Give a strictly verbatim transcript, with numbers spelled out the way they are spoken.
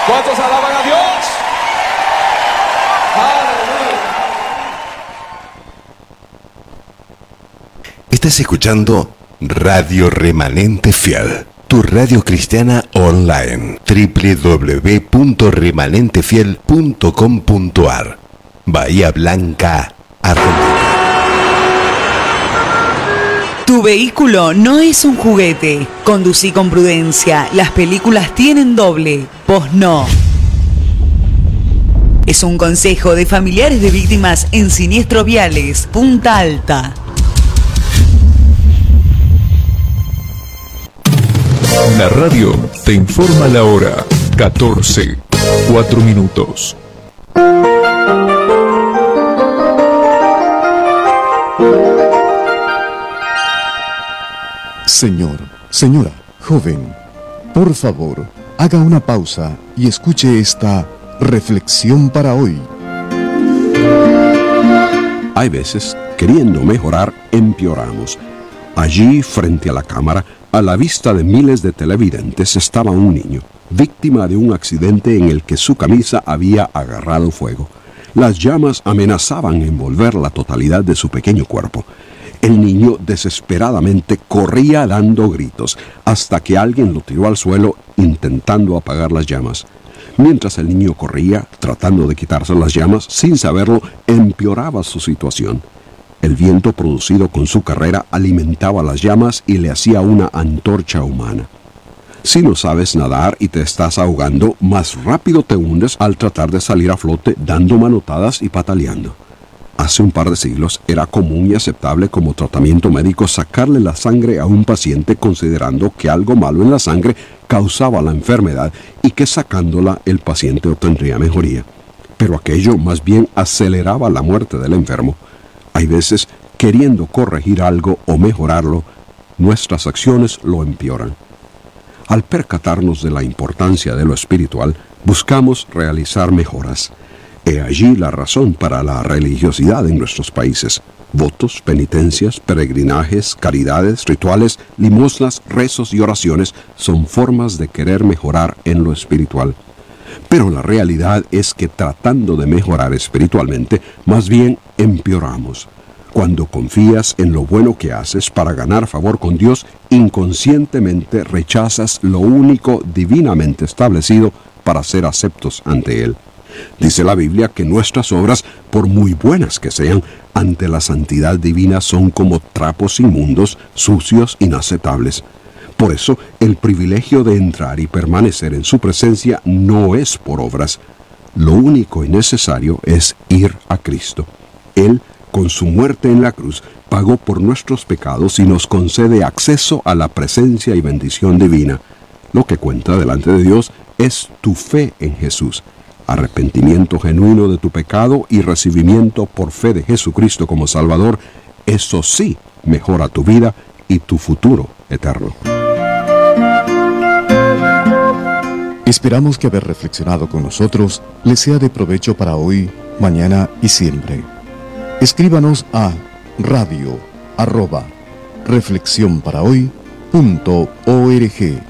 ¿Cuántos alaban a Dios? ¡Aleluya! Estás escuchando Radio Remanente Fiel, tu radio cristiana online, doble u doble u doble u punto remanente fiel punto com punto a r, Bahía Blanca, Argentina. Tu vehículo no es un juguete. Conducí con prudencia. Las películas tienen doble. Vos no. Es un consejo de familiares de víctimas en siniestros viales. Punta Alta. La radio te informa la hora. catorce, cuatro minutos. Señor, señora, joven, por favor, haga una pausa y escuche esta reflexión para hoy. Hay veces, queriendo mejorar, empeoramos. Allí, frente a la cámara, a la vista de miles de televidentes, estaba un niño, víctima de un accidente en el que su camisa había agarrado fuego. Las llamas amenazaban envolver la totalidad de su pequeño cuerpo. El niño desesperadamente corría dando gritos hasta que alguien lo tiró al suelo intentando apagar las llamas. Mientras el niño corría, tratando de quitarse las llamas, sin saberlo, empeoraba su situación. El viento producido con su carrera alimentaba las llamas y le hacía una antorcha humana. Si no sabes nadar y te estás ahogando, más rápido te hundes al tratar de salir a flote dando manotadas y pataleando. Hace un par de siglos era común y aceptable como tratamiento médico sacarle la sangre a un paciente considerando que algo malo en la sangre causaba la enfermedad y que sacándola el paciente obtendría mejoría. Pero aquello más bien aceleraba la muerte del enfermo. Hay veces, queriendo corregir algo o mejorarlo, nuestras acciones lo empeoran. Al percatarnos de la importancia de lo espiritual, buscamos realizar mejoras. He allí la razón para la religiosidad en nuestros países. Votos, penitencias, peregrinajes, caridades, rituales, limosnas, rezos y oraciones son formas de querer mejorar en lo espiritual. Pero la realidad es que tratando de mejorar espiritualmente, más bien empeoramos. Cuando confías en lo bueno que haces para ganar favor con Dios, inconscientemente rechazas lo único divinamente establecido para ser aceptos ante Él. Dice la Biblia que nuestras obras, por muy buenas que sean, ante la santidad divina son como trapos inmundos, sucios, inaceptables. Por eso, el privilegio de entrar y permanecer en su presencia no es por obras. Lo único y necesario es ir a Cristo. Él, con su muerte en la cruz, pagó por nuestros pecados y nos concede acceso a la presencia y bendición divina. Lo que cuenta delante de Dios es tu fe en Jesús. Arrepentimiento genuino de tu pecado y recibimiento por fe de Jesucristo como Salvador, eso sí mejora tu vida y tu futuro eterno. Esperamos que haber reflexionado con nosotros les sea de provecho para hoy, mañana y siempre. Escríbanos a radio arroba reflexión para hoy punto org.